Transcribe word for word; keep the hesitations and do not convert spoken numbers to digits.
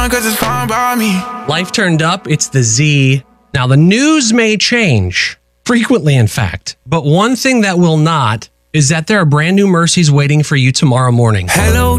cause it's fine by me. Life Turned Up, it's the Z. Now, the news may change, frequently in fact, but one thing that will not is that there are brand new mercies waiting for you tomorrow morning. Hello.